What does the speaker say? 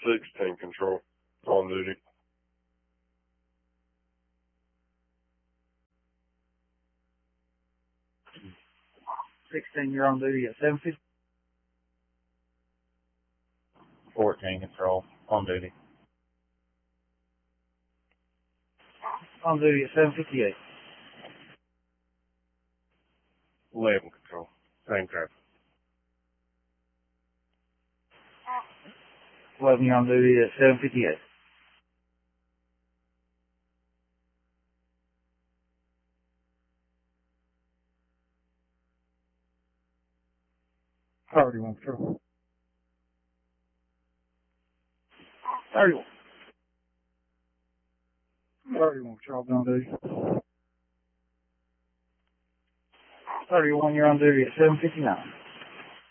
16 control, on duty. 16, you're on duty at 750. 14 control, on duty. On duty at 758. 11 control, same traffic. 11, you're on duty at 758. 31 control. 31. 31 control, on duty. 31, you're on duty at 759.